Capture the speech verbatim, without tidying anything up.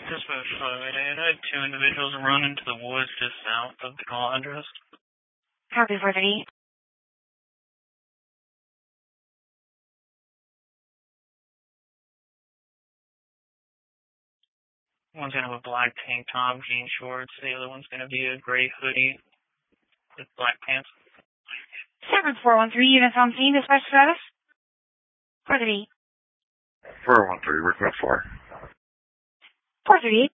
This was five eight. I had two individuals run into the woods just south of the call address. Copy four thirty. One's going to have a black tank top, jean shorts. The other one's going to be a gray hoodie with black pants. seven four one three, units on scene, dispatch status? four thirty. four one three, request four. four thirty.